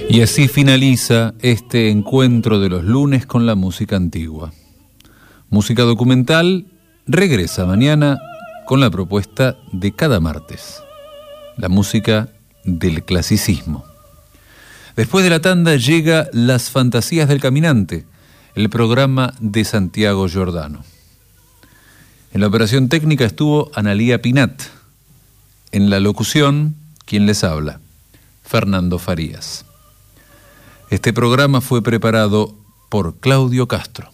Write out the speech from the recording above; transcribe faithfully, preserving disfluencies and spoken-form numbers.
Y así finaliza este encuentro de los lunes con la música antigua. Música documental regresa mañana con la propuesta de cada martes, la música del clasicismo. Después de la tanda llega Las Fantasías del Caminante, el programa de Santiago Giordano. En la operación técnica estuvo Analía Pinat. En la locución, ¿quién les habla? Fernando Farías. Este programa fue preparado por Claudio Castro.